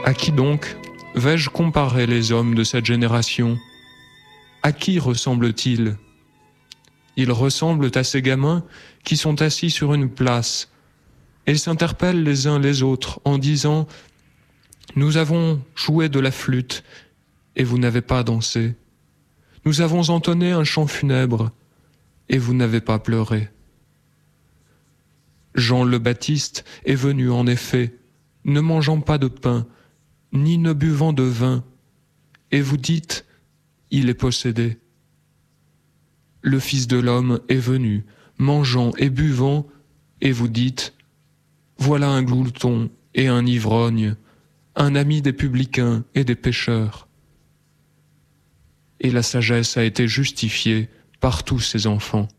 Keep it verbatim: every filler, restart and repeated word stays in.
À qui donc vais-je comparer les hommes de cette génération? À qui ressemblent-ils? Ils ressemblent à ces gamins qui sont assis sur une place et s'interpellent les uns les autres en disant « Nous avons joué de la flûte et vous n'avez pas dansé. Nous avons entonné un chant funèbre et vous n'avez pas pleuré. » Jean le Baptiste est venu en effet, ne mangeant pas de pain, ni ne buvant de vin, et vous dites, il est possédé. Le Fils de l'homme est venu, mangeant et buvant, et vous dites, voilà un glouton et un ivrogne, un ami des publicains et des pécheurs. Et la sagesse a été justifiée par tous ses enfants.